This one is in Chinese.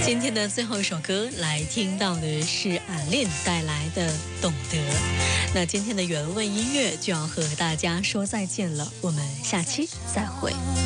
今天的最后一首歌来听到的是俺恋带来的《懂得》。那今天的原味音乐就要和大家说再见了，我们下期再会。